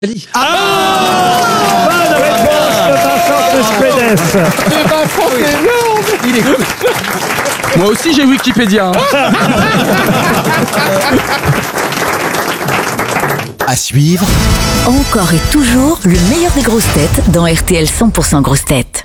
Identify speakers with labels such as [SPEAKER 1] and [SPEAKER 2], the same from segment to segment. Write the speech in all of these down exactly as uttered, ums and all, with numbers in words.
[SPEAKER 1] Ah, bonne réponse de Vincent Cespedes.
[SPEAKER 2] Il est... Moi aussi j'ai Wikipédia. Hein.
[SPEAKER 3] À suivre.
[SPEAKER 4] Encore et toujours le meilleur des grosses têtes dans R T L cent pour cent grosses têtes.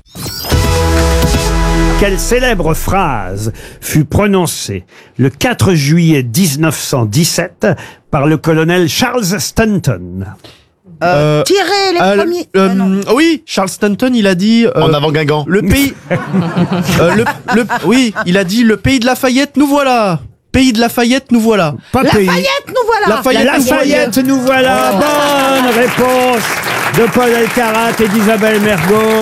[SPEAKER 1] Quelle célèbre phrase fut prononcée le quatre juillet dix-neuf cent dix-sept par le colonel Charles Stanton?
[SPEAKER 5] Euh, tirer les
[SPEAKER 6] euh,
[SPEAKER 5] premiers.
[SPEAKER 6] euh,
[SPEAKER 5] Ah, non.
[SPEAKER 6] oui, Charles Stanton, il a dit. euh,
[SPEAKER 7] En avant Guingamp.
[SPEAKER 6] Le pays. euh, le, le, oui, il a dit le pays de Lafayette, nous voilà. Pays de Lafayette, nous voilà.
[SPEAKER 1] Pas pays.
[SPEAKER 5] Lafayette, nous voilà.
[SPEAKER 6] Lafayette,
[SPEAKER 1] Lafayette, nous voilà. Bonne réponse de Paul Elkarat et d'Isabelle Mergo.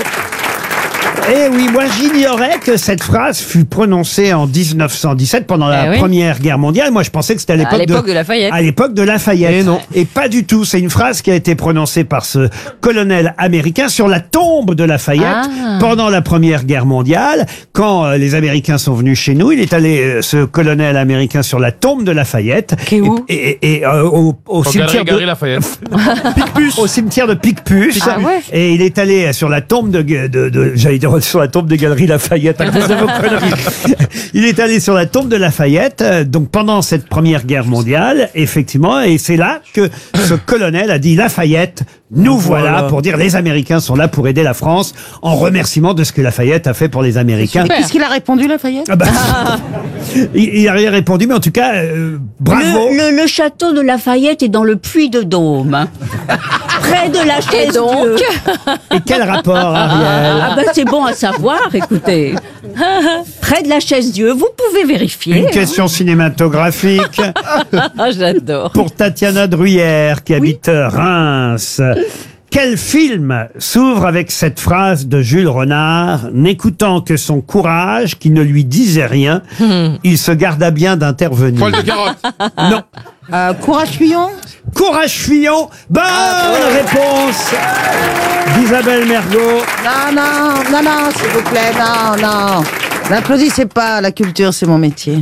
[SPEAKER 1] Eh oui, moi j'ignorais que cette phrase fut prononcée en dix-neuf cent dix-sept pendant la
[SPEAKER 8] Eh oui.
[SPEAKER 1] Première Guerre mondiale. Moi je pensais que c'était à l'époque
[SPEAKER 8] À l'époque de Lafayette.
[SPEAKER 1] À l'époque de Lafayette.
[SPEAKER 6] Eh non.
[SPEAKER 1] Et pas du tout. C'est une phrase qui a été prononcée par ce colonel américain sur la tombe de Lafayette
[SPEAKER 8] Ah.
[SPEAKER 1] pendant la Première Guerre mondiale. Quand euh, les Américains sont venus chez nous, il est allé, euh, ce colonel américain, sur la tombe de Lafayette.
[SPEAKER 8] Qui est où
[SPEAKER 1] Et, et, et, euh, au, au cimetière de...
[SPEAKER 2] Lafayette.
[SPEAKER 1] Picpus. Au cimetière de Picpus.
[SPEAKER 8] Ah ouais.
[SPEAKER 1] Et il est allé sur la tombe de, de, de j'allais dire sur la tombe des Galeries Lafayette à cause de vos conneries. Il est allé sur la tombe de Lafayette, euh, donc pendant cette Première Guerre mondiale, effectivement, et c'est là que ce colonel a dit Lafayette, nous voilà,
[SPEAKER 6] Voilà.
[SPEAKER 1] pour dire les Américains sont là pour aider la France, en remerciement de ce que Lafayette a fait pour les Américains.
[SPEAKER 5] Et qu'est-ce qu'il a répondu, Lafayette?
[SPEAKER 1] Ah bah, il, il a rien répondu, mais en tout cas, euh, bravo.
[SPEAKER 9] Le, le, le château de Lafayette est dans le Puy-de-Dôme. Près de la chaise
[SPEAKER 8] Et donc
[SPEAKER 9] Dieu.
[SPEAKER 1] Et quel rapport, Ariel?
[SPEAKER 9] Ah ben c'est bon à savoir, écoutez. Près de la chaise Dieu, vous pouvez vérifier.
[SPEAKER 1] Une question cinématographique.
[SPEAKER 8] Ah, j'adore.
[SPEAKER 1] Pour Tatiana Druyère, qui habite Reims. Quel film s'ouvre avec cette phrase de Jules Renard, n'écoutant que son courage, qui ne lui disait rien, il se garda bien d'intervenir.
[SPEAKER 2] Poil de carotte.
[SPEAKER 1] Non.
[SPEAKER 5] Euh, Courage Fillon.
[SPEAKER 1] Courage Fillon. Bonne réponse d'Isabelle Mergo.
[SPEAKER 5] Non, non, non, non, s'il vous plaît, non, non. N'applaudissez pas, la culture, c'est mon métier.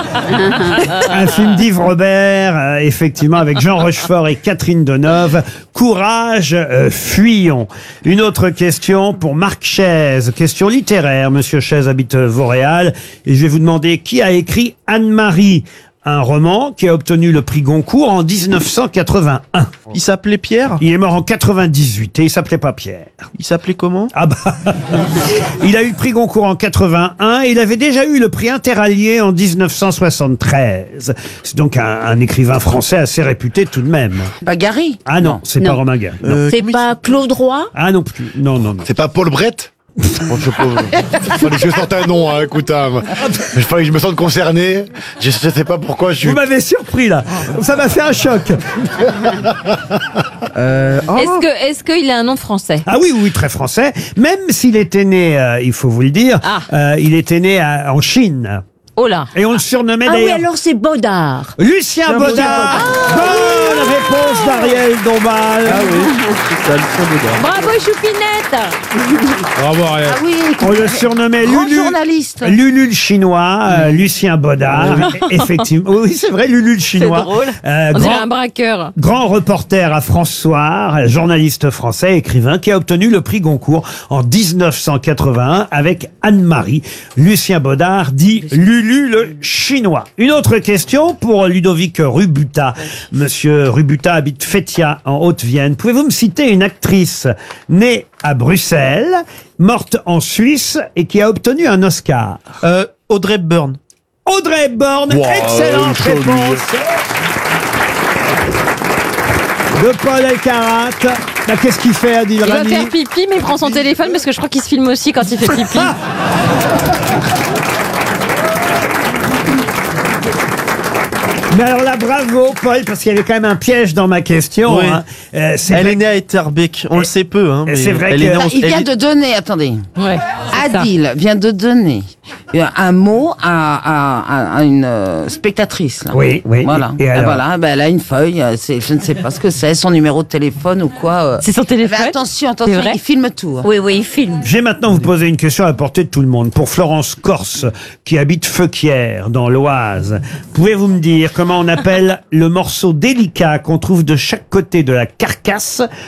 [SPEAKER 1] Un film d'Yves Robert, euh, effectivement, avec Jean Rochefort et Catherine Deneuve. Courage, euh, fuyons. Une autre question pour Marc Chaise, question littéraire. Monsieur Chaise habite Vauréal, et je vais vous demander qui a écrit Anne-Marie, un roman qui a obtenu le prix Goncourt en dix-neuf cent quatre-vingt-un.
[SPEAKER 6] Il s'appelait Pierre.
[SPEAKER 1] Il est mort en quatre-vingt-dix-huit et il s'appelait pas Pierre.
[SPEAKER 6] Il s'appelait comment?
[SPEAKER 1] Ah bah, il a eu le prix Goncourt en quatre-vingt-un et il avait déjà eu le prix Interallié en dix-neuf cent soixante-treize. C'est donc un, un écrivain français assez réputé tout de même.
[SPEAKER 5] Bah, Gary.
[SPEAKER 1] Ah non, c'est pas
[SPEAKER 9] Non.
[SPEAKER 1] Romain Gary. Non.
[SPEAKER 6] Euh,
[SPEAKER 9] C'est pas Claude Roy?
[SPEAKER 1] Ah non plus. Non, non, non.
[SPEAKER 7] C'est pas Paul Brett? Bon, je sais pas. Il fallait que je sorte un nom, hein, écoute. Hein. Il fallait que je me sente concerné. Je sais sais pas pourquoi je suis.
[SPEAKER 1] Vous m'avez surpris là. Ça m'a fait un choc.
[SPEAKER 6] euh, oh.
[SPEAKER 8] Est-ce que, est-ce qu'il a un nom français?
[SPEAKER 1] Ah oui, oui, très français. Même s'il était né, euh, il faut vous le dire,
[SPEAKER 8] Ah.
[SPEAKER 1] euh, il était né à- en Chine.
[SPEAKER 8] Oh là.
[SPEAKER 1] Et on le surnommait
[SPEAKER 9] Ah oui,
[SPEAKER 1] d'ailleurs
[SPEAKER 9] alors c'est Baudard.
[SPEAKER 1] Lucien Baudard. Bonne réponse d'Ariel Dombal.
[SPEAKER 6] Ah oui, c'est ça, Lucien Baudard.
[SPEAKER 8] Bravo, Choupinette.
[SPEAKER 2] Bravo, Ariel.
[SPEAKER 5] Ah oui,
[SPEAKER 1] On le surnommait
[SPEAKER 5] grand
[SPEAKER 1] Lulu.
[SPEAKER 5] journaliste.
[SPEAKER 1] Lulu le chinois, euh, Lucien Baudard, effectivement. Oui, c'est vrai, Lulu le
[SPEAKER 8] C'est
[SPEAKER 1] chinois.
[SPEAKER 8] drôle.
[SPEAKER 1] Euh,
[SPEAKER 8] On dirait
[SPEAKER 1] grand,
[SPEAKER 8] un braqueur.
[SPEAKER 1] grand reporter à France Soir, journaliste français, écrivain, qui a obtenu le prix Goncourt en dix-neuf cent quatre-vingt-un avec Anne-Marie. Lucien Baudard dit Lulu le chinois. Une autre question pour Ludovic Rubuta. Monsieur Rubuta habite Fétia en Haute-Vienne. Pouvez-vous me citer une actrice née à Bruxelles, morte en Suisse et qui a obtenu un Oscar?
[SPEAKER 6] Euh, Audrey Hepburn.
[SPEAKER 1] Audrey Hepburn,
[SPEAKER 7] Wow,
[SPEAKER 1] excellente
[SPEAKER 7] joli.
[SPEAKER 1] réponse de Paul Elkarat. Bah, qu'est-ce qu'il fait, Adil
[SPEAKER 8] Il va
[SPEAKER 1] Rami?
[SPEAKER 8] faire pipi, mais il prend son téléphone parce que je crois qu'il se filme aussi quand il fait pipi.
[SPEAKER 1] Mais alors là, bravo, Paul, parce qu'il y avait quand même un piège dans ma question.
[SPEAKER 6] Oui.
[SPEAKER 1] Hein. Euh, c'est
[SPEAKER 6] Elle
[SPEAKER 1] vrai
[SPEAKER 6] est née à Etterbeek. On le sait peu, hein. mais
[SPEAKER 1] c'est vrai
[SPEAKER 6] elle
[SPEAKER 1] que-
[SPEAKER 6] est née en-
[SPEAKER 5] Il
[SPEAKER 6] elle
[SPEAKER 5] vient
[SPEAKER 6] est-
[SPEAKER 5] de donner, attendez.
[SPEAKER 8] Ouais. c'est ça.
[SPEAKER 5] Adil vient de donner un mot à, à, à- à une euh, spectatrice. Là.
[SPEAKER 1] Oui, oui.
[SPEAKER 5] Voilà.
[SPEAKER 1] Et alors
[SPEAKER 5] voilà, ben, elle a une feuille. euh, C'est, je ne sais pas ce que c'est, son numéro de téléphone ou quoi. euh.
[SPEAKER 8] C'est son téléphone.
[SPEAKER 5] Mais attention,
[SPEAKER 8] C'est
[SPEAKER 5] attention,
[SPEAKER 8] vrai
[SPEAKER 5] il filme tout. hein.
[SPEAKER 9] Oui, oui, il filme.
[SPEAKER 1] Je vais maintenant vous poser une question à la portée de tout le monde. Pour Florence Corse, qui habite Feuquières, dans l'Oise, pouvez-vous me dire comment on appelle le morceau délicat qu'on trouve de chaque côté de la carcasse